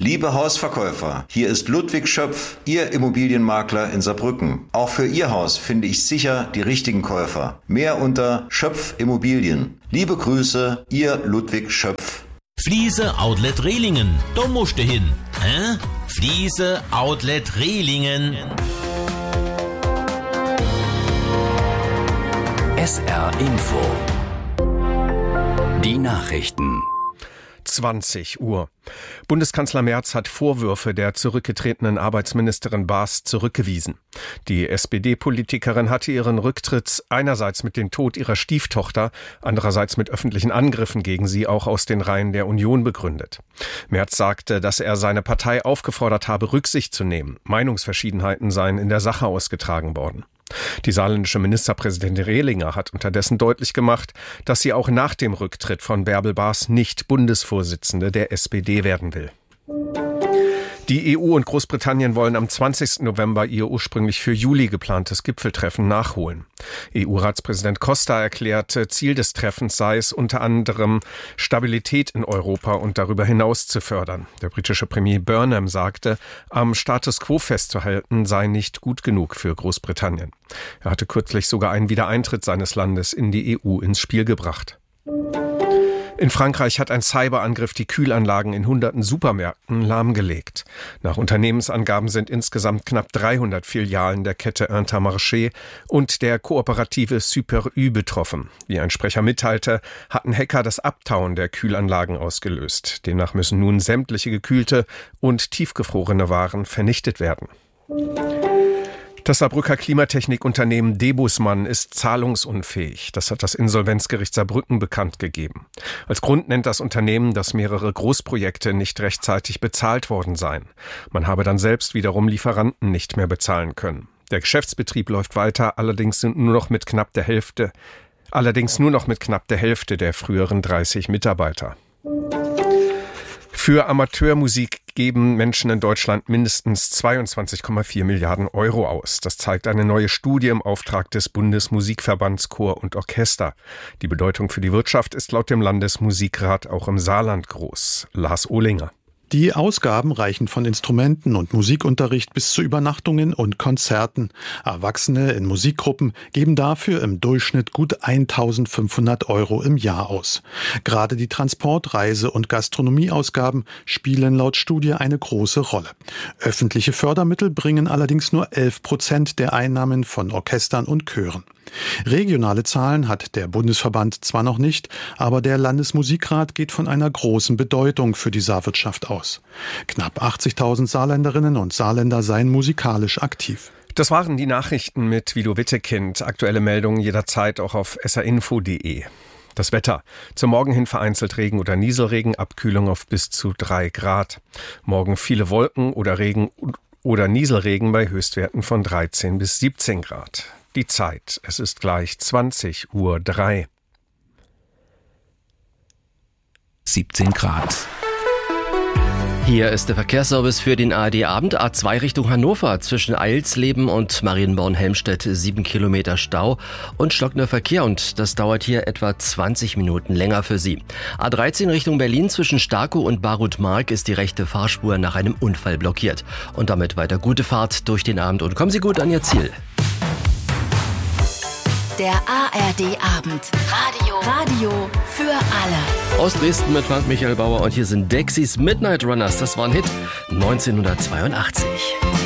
Liebe Hausverkäufer, hier ist Ludwig Schöpf, Ihr Immobilienmakler in Saarbrücken. Auch für Ihr Haus finde ich sicher die richtigen Käufer. Mehr unter Schöpf Immobilien. Liebe Grüße, Ihr Ludwig Schöpf. Fliese Outlet Rehlingen, da musst du hin. Fliese Outlet Rehlingen. SR Info. Die Nachrichten. 20 Uhr. Bundeskanzler Merz hat Vorwürfe der zurückgetretenen Arbeitsministerin Baas zurückgewiesen. Die SPD-Politikerin hatte ihren Rücktritt einerseits mit dem Tod ihrer Stieftochter, andererseits mit öffentlichen Angriffen gegen sie auch aus den Reihen der Union begründet. Merz sagte, dass er seine Partei aufgefordert habe, Rücksicht zu nehmen. Meinungsverschiedenheiten seien in der Sache ausgetragen worden. Die saarländische Ministerpräsidentin Rehlinger hat unterdessen deutlich gemacht, dass sie auch nach dem Rücktritt von Bärbel Baas nicht Bundesvorsitzende der SPD werden will. Die EU und Großbritannien wollen am 20. November ihr ursprünglich für Juli geplantes Gipfeltreffen nachholen. EU-Ratspräsident Costa erklärte, Ziel des Treffens sei es unter anderem, Stabilität in Europa und darüber hinaus zu fördern. Der britische Premier Burnham sagte, am Status quo festzuhalten sei nicht gut genug für Großbritannien. Er hatte kürzlich sogar einen Wiedereintritt seines Landes in die EU ins Spiel gebracht. In Frankreich hat ein Cyberangriff die Kühlanlagen in hunderten Supermärkten lahmgelegt. Nach Unternehmensangaben sind insgesamt knapp 300 Filialen der Kette Intermarché und der Kooperative Super U betroffen. Wie ein Sprecher mitteilte, hatten Hacker das Abtauen der Kühlanlagen ausgelöst. Demnach müssen nun sämtliche gekühlte und tiefgefrorene Waren vernichtet werden. Das Saarbrücker Klimatechnikunternehmen Debusmann ist zahlungsunfähig. Das hat das Insolvenzgericht Saarbrücken bekannt gegeben. Als Grund nennt das Unternehmen, dass mehrere Großprojekte nicht rechtzeitig bezahlt worden seien. Man habe dann selbst wiederum Lieferanten nicht mehr bezahlen können. Der Geschäftsbetrieb läuft weiter, allerdings nur noch mit knapp der Hälfte der früheren 30 Mitarbeiter. Für Amateurmusik geben Menschen in Deutschland mindestens 22,4 Milliarden Euro aus. Das zeigt eine neue Studie im Auftrag des Bundesmusikverbands Chor und Orchester. Die Bedeutung für die Wirtschaft ist laut dem Landesmusikrat auch im Saarland groß. Lars Ohlinger. Die Ausgaben reichen von Instrumenten und Musikunterricht bis zu Übernachtungen und Konzerten. Erwachsene in Musikgruppen geben dafür im Durchschnitt gut 1.500 Euro im Jahr aus. Gerade die Transport-, Reise- und Gastronomieausgaben spielen laut Studie eine große Rolle. Öffentliche Fördermittel bringen allerdings nur 11% der Einnahmen von Orchestern und Chören. Regionale Zahlen hat der Bundesverband zwar noch nicht, aber der Landesmusikrat geht von einer großen Bedeutung für die Saarwirtschaft aus. Knapp 80.000 Saarländerinnen und Saarländer seien musikalisch aktiv. Das waren die Nachrichten mit Guido Wittekind. Aktuelle Meldungen jederzeit auch auf srinfo.de. Das Wetter. Zum Morgen hin vereinzelt Regen oder Nieselregen, Abkühlung auf bis zu 3 Grad. Morgen viele Wolken oder Regen oder Nieselregen bei Höchstwerten von 13 bis 17 Grad. Die Zeit, es ist gleich 20:03 Uhr. 17 Grad. Hier ist der Verkehrsservice für den ARD-Abend. A2 Richtung Hannover zwischen Eilsleben und Marienborn-Helmstedt 7 Kilometer Stau und stockender Verkehr und das dauert hier etwa 20 Minuten länger für Sie. A13 Richtung Berlin zwischen Starkow und Barut-Mark ist die rechte Fahrspur nach einem Unfall blockiert. Und damit weiter gute Fahrt durch den Abend und kommen Sie gut an Ihr Ziel. Der ARD-Abend. Radio für alle. Aus Dresden mit Frank Michael Bauer und hier sind Dexys Midnight Runners. Das war ein Hit 1982.